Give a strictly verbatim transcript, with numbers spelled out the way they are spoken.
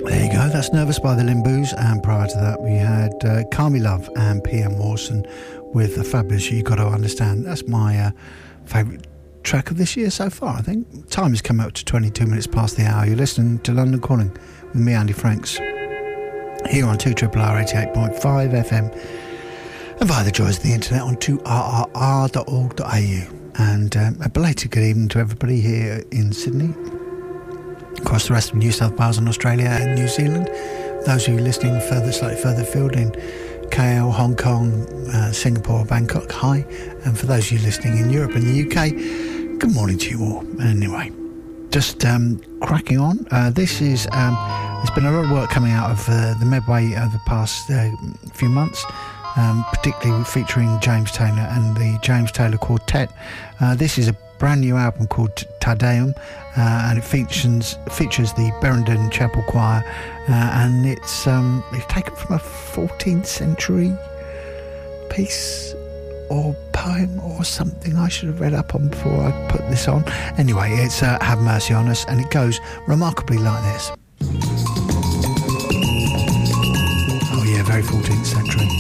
There you go, that's Nervous by the Limboos, and prior to that we had uh, Carmi Love and P M Mawson with the fabulous You Gotta Understand. That's my uh, favourite track of this year so far, I think. Time has come up to twenty-two minutes past the hour. You're listening to London Calling with me, Andy Franks, here on two R R R eighty-eight point five F M and via the joys of the internet on two R R R dot org dot A U. And um, a belated good evening to everybody here in Sydney, across the rest of New South Wales and Australia and New Zealand. Those of you listening further, slightly further afield in K L, Hong Kong, uh, Singapore, Bangkok, hi. And for those of you listening in Europe and the U K, good morning to you all. Anyway, just um, cracking on. Uh, this is, um, there's been a lot of work coming out of uh, the Medway over the past uh, few months, um, particularly featuring James Taylor and the James Taylor Quartet. Uh, this is a brand new album called Tadeum, uh, and it features features the Berendon Chapel Choir, uh, and it's um, it's taken from a fourteenth century piece or poem or something I should have read up on before I put this on. Anyway, it's uh, Have Mercy on Us, and it goes remarkably like this. Oh yeah, very fourteenth century.